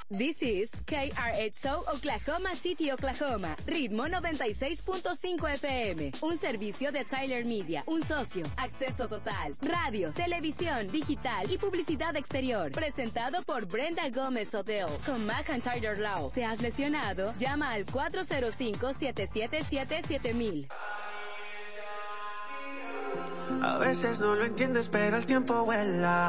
This is KRXO Oklahoma City, Oklahoma. Ritmo 96.5 FM. Un servicio de Tyler Media. Un socio. Acceso total. Radio, televisión, digital y publicidad exterior. Presentado por Brenda Gómez Hotel. Con McIntyre Law. ¿Te has lesionado? Llama al 405-777-7000. A veces no lo entiendes, pero el tiempo vuela.